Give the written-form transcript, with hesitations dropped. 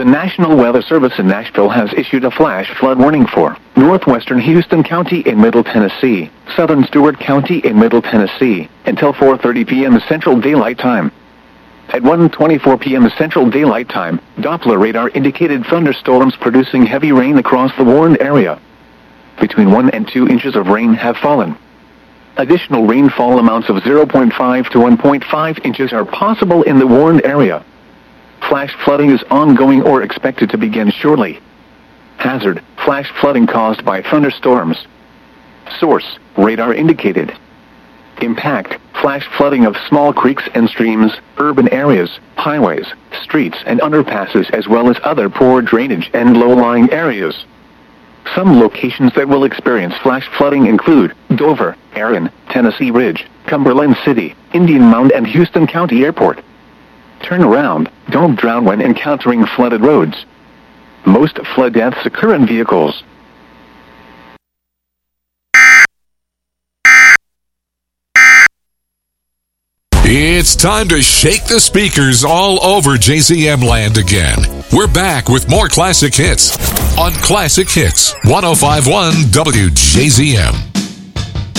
National Weather Service in Nashville has issued a flash flood warning for northwestern Houston County in Middle Tennessee, southern Stewart County in Middle Tennessee, until 4:30 p.m. Central Daylight Time. At 1:24 p.m. Central Daylight Time, Doppler radar indicated thunderstorms producing heavy rain across the warned area. Between 1 and 2 inches of rain have fallen. Additional rainfall amounts of 0.5 to 1.5 inches are possible in the warned area. Flash flooding is ongoing or expected to begin shortly. Hazard: flash flooding caused by thunderstorms. Source: radar indicated. Impact: flash flooding of small creeks and streams, urban areas, highways, streets and underpasses, as well as other poor drainage and low-lying areas. Some locations that will experience flash flooding include Dover, Erin, Tennessee Ridge, Cumberland City, Indian Mound and Houston County Airport. Turn around, don't drown when encountering flooded roads. Most flood deaths occur in vehicles. It's time to shake the speakers all over JZM land again. We're back with more classic hits on Classic Hits 105.1 WJZM.